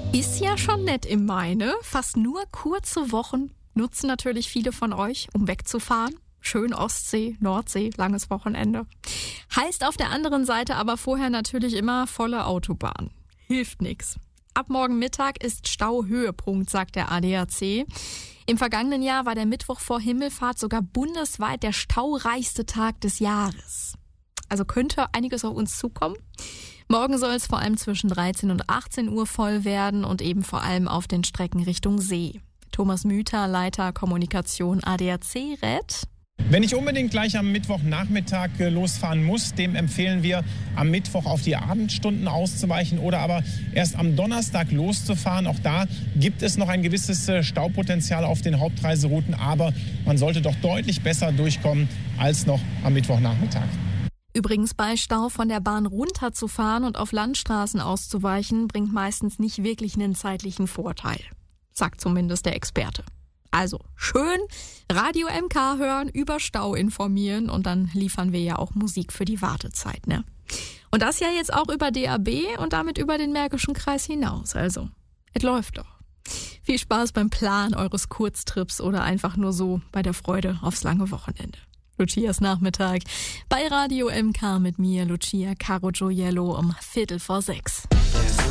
Ist ja schon nett im Mai, ne? Fast nur kurze Wochen nutzen natürlich viele von euch, um wegzufahren. Schön Ostsee, Nordsee, langes Wochenende. Heißt auf der anderen Seite aber vorher natürlich immer volle Autobahn. Hilft nix. Ab morgen Mittag ist Stauhöhepunkt, sagt der ADAC. Im vergangenen Jahr war der Mittwoch vor Himmelfahrt sogar bundesweit der staureichste Tag des Jahres. Also könnte einiges auf uns zukommen. Morgen soll es vor allem zwischen 13 und 18 Uhr voll werden und eben vor allem auf den Strecken Richtung See. Thomas Müther, Leiter Kommunikation ADAC, rät: Wenn ich unbedingt gleich am Mittwochnachmittag losfahren muss, dem empfehlen wir, am Mittwoch auf die Abendstunden auszuweichen oder aber erst am Donnerstag loszufahren. Auch da gibt es noch ein gewisses Staupotenzial auf den Hauptreiserouten, aber man sollte doch deutlich besser durchkommen als noch am Mittwochnachmittag. Übrigens, bei Stau von der Bahn runterzufahren und auf Landstraßen auszuweichen, bringt meistens nicht wirklich einen zeitlichen Vorteil, sagt zumindest der Experte. Also schön Radio MK hören, über Stau informieren und dann liefern wir ja auch Musik für die Wartezeit, ne? Und das ja jetzt auch über DAB und damit über den Märkischen Kreis hinaus. Also, es läuft doch. Viel Spaß beim Plan eures Kurztrips oder einfach nur so bei der Freude aufs lange Wochenende. Lucias Nachmittag bei Radio MK mit mir, Lucia Caro Gioiello, um 5:45.